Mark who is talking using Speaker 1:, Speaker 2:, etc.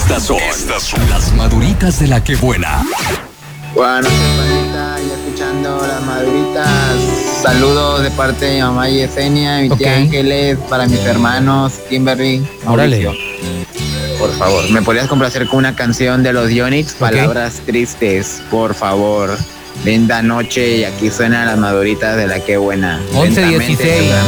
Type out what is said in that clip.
Speaker 1: Estas son las maduritas de la que buena.
Speaker 2: Buenas noches, panita, ya escuchando las maduritas. Saludos de parte de mi mamá Yesenia, mi tía Ángeles, para mis hermanos Kimberly, Mauricio. Por favor, ¿me podrías complacer con una canción de los Dionix? Palabras tristes, por favor. Linda noche y aquí suenan las maduritas de la que buena.
Speaker 3: 11:16.